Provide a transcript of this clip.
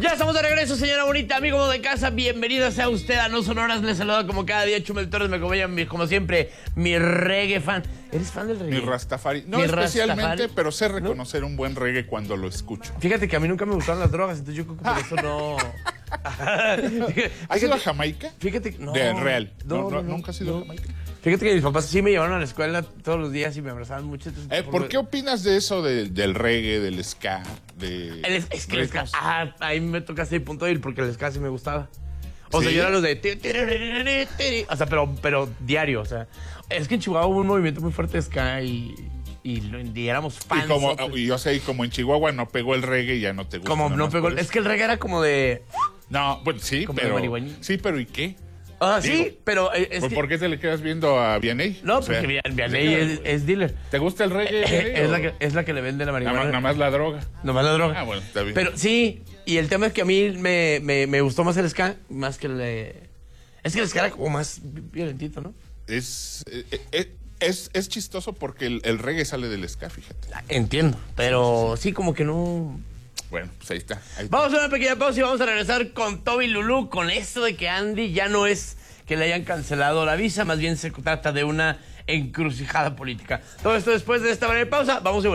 Ya estamos de regreso, señora bonita, amigo de casa. Bienvenida sea usted a No Sonoras. Les saluda como cada día Chumel Torres. Me acompaña, como siempre, mi reggae fan. ¿Eres fan del reggae? Mi Rastafari. No Mi especialmente, Rastafari. pero sé reconocer un buen reggae cuando lo escucho. Fíjate que a mí nunca me gustaron las drogas, entonces yo creo que por eso no... ¿Has ido a Jamaica? Fíjate que no. De real. No, ¿Nunca has ido a Jamaica? Fíjate que mis papás sí me llevaron a la escuela todos los días y me abrazaban mucho. Entonces, ¿Por qué opinas de eso del reggae, del ska? Es que el ska... ahí me tocaste el punto de ir porque el ska sí me gustaba. O sea, ¿Sí? yo era los de... O sea, pero diario, o sea. Es que en Chihuahua hubo un movimiento muy fuerte de ska y éramos fans. Y como en Chihuahua no pegó el reggae, ya no te gusta. Como nada no más pegó... por eso. Es que el reggae era como de... No, bueno, sí, Como de pero... marihuañín. Sí, pero ¿y qué? Sí, pero... ¿Por qué te le quedas viendo a Vianney? No, O sea, porque Vianney es dealer. ¿Te gusta el reggae? Vianney, Es la que le vende la marihuana. Nada más la droga. Nomás la droga. Ah, bueno, está bien. Pero sí, y el tema es que a mí me gustó más el ska, más que el... Es que el ska era como más violentito, ¿no? Es chistoso porque el reggae sale del ska, fíjate. Entiendo, pero sí, como que no... Bueno, pues ahí está. Vamos a una pequeña pausa y vamos a regresar con Toby Lulú, con esto de que Andy ya no es que le hayan cancelado la visa, más bien se trata de una encrucijada política. Todo esto después de esta breve pausa, vamos a